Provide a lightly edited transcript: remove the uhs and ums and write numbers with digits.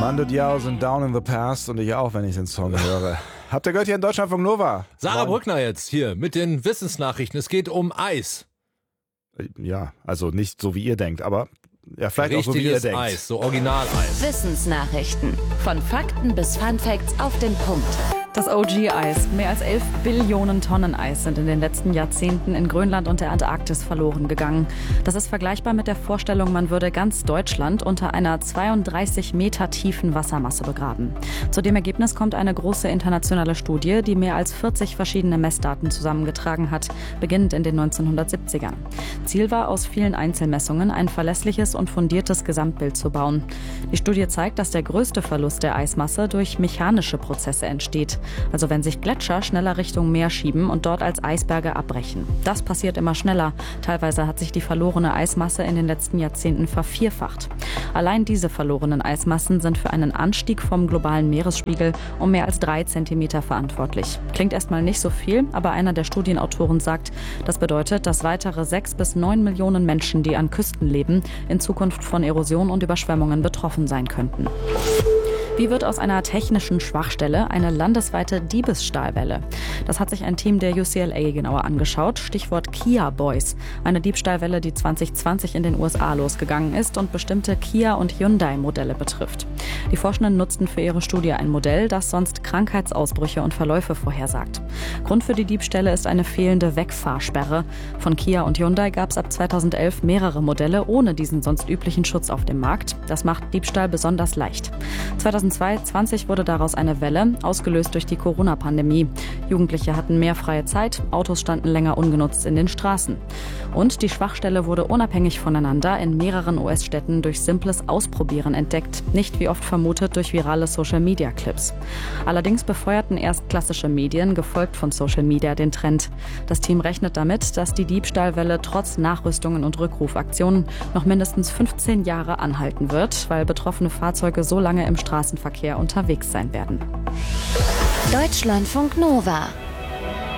Mando Diao sind Down in the Past und ich auch, wenn ich den Song höre. Habt ihr gehört hier in Deutschlandfunk Nova? Sarah Brückner jetzt hier mit den Wissensnachrichten. Es geht um Eis. Ja, also nicht so wie ihr denkt, aber ja, vielleicht auch so wie ihr denkt. Eis, so Original-Eis. Wissensnachrichten. Von Fakten bis Funfacts auf den Punkt. Das OG-Eis. Mehr als 11 Billionen Tonnen Eis sind in den letzten Jahrzehnten in Grönland und der Antarktis verloren gegangen. Das ist vergleichbar mit der Vorstellung, man würde ganz Deutschland unter einer 32 Meter tiefen Wassermasse begraben. Zu dem Ergebnis kommt eine große internationale Studie, die mehr als 40 verschiedene Messdaten zusammengetragen hat, beginnend in den 1970ern. Ziel war, aus vielen Einzelmessungen ein verlässliches und fundiertes Gesamtbild zu bauen. Die Studie zeigt, dass der größte Verlust der Eismasse durch mechanische Prozesse entsteht. Also wenn sich Gletscher schneller Richtung Meer schieben und dort als Eisberge abbrechen. Das passiert immer schneller. Teilweise hat sich die verlorene Eismasse in den letzten Jahrzehnten vervierfacht. Allein diese verlorenen Eismassen sind für einen Anstieg vom globalen Meeresspiegel um mehr als 3 Zentimeter verantwortlich. Klingt erstmal nicht so viel, aber einer der Studienautoren sagt, das bedeutet, dass weitere 6 bis 9 Millionen Menschen, die an Küsten leben, in Zukunft von Erosion und Überschwemmungen betroffen sein könnten. Wie wird aus einer technischen Schwachstelle eine landesweite Diebesstahlwelle? Das hat sich ein Team der UCLA genauer angeschaut. Stichwort Kia Boys. Eine Diebstahlwelle, die 2020 in den USA losgegangen ist und bestimmte Kia- und Hyundai-Modelle betrifft. Die Forschenden nutzten für ihre Studie ein Modell, das sonst Krankheitsausbrüche und Verläufe vorhersagt. Grund für die Diebstähle ist eine fehlende Wegfahrsperre. Von Kia und Hyundai gab es ab 2011 mehrere Modelle ohne diesen sonst üblichen Schutz auf dem Markt. Das macht Diebstahl besonders leicht. 2020 wurde daraus eine Welle, ausgelöst durch die Corona-Pandemie. Jugendliche hatten mehr freie Zeit, Autos standen länger ungenutzt in den Straßen. Und die Schwachstelle wurde unabhängig voneinander in mehreren US-Städten durch simples Ausprobieren entdeckt, nicht wie oft vermutet durch virale Social-Media-Clips. Allerdings befeuerten erst klassische Medien, gefolgt von Social Media, den Trend. Das Team rechnet damit, dass die Diebstahlwelle trotz Nachrüstungen und Rückrufaktionen noch mindestens 15 Jahre anhalten wird, weil betroffene Fahrzeuge so lange im Straßenverkehr unterwegs sein werden. Deutschlandfunk Nova.